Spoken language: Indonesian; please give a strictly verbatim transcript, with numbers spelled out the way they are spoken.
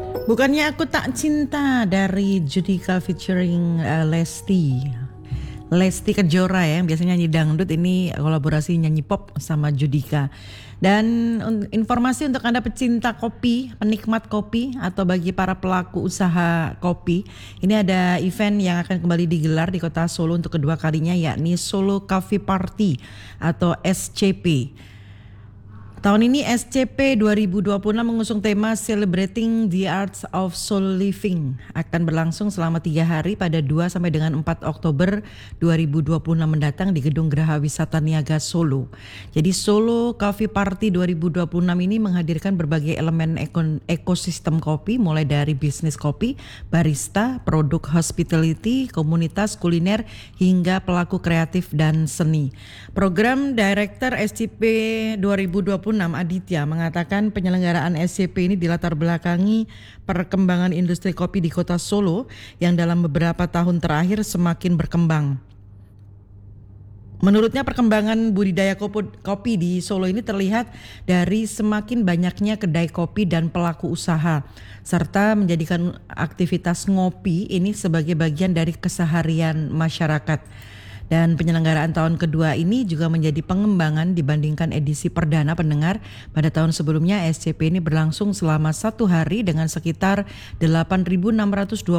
Bukannya Aku Tak Cinta dari Judika featuring uh, Lesti. Lesti Kejora ya, yang biasanya nyanyi dangdut, ini kolaborasi nyanyi pop sama Judika. Dan un- informasi untuk Anda pecinta kopi, penikmat kopi, atau bagi para pelaku usaha kopi, ini ada event yang akan kembali digelar di kota Solo untuk kedua kalinya, yakni Solo Coffee Party atau S C P. Tahun ini S C P dua ribu dua puluh enam mengusung tema Celebrating the Arts of Soul Living. Akan berlangsung selama tiga hari pada dua sampai dengan empat Oktober dua ribu dua puluh enam mendatang di Gedung Geraha Wisata Niaga Solo. Jadi Solo Coffee Party dua ribu dua puluh enam ini menghadirkan berbagai elemen ekon- ekosistem kopi, mulai dari bisnis kopi, barista, produk hospitality, komunitas kuliner, hingga pelaku kreatif dan seni. Program Director S C P dua ribu dua puluh enam Aditya mengatakan penyelenggaraan S C P ini dilatar belakangi perkembangan industri kopi di kota Solo yang dalam beberapa tahun terakhir semakin berkembang. Menurutnya perkembangan budidaya kopi di Solo ini terlihat dari semakin banyaknya kedai kopi dan pelaku usaha, serta menjadikan aktivitas ngopi ini sebagai bagian dari keseharian masyarakat. Dan penyelenggaraan tahun kedua ini juga menjadi pengembangan dibandingkan edisi perdana pendengar. Pada tahun sebelumnya S C P ini berlangsung selama satu hari dengan sekitar delapan ribu enam ratus dua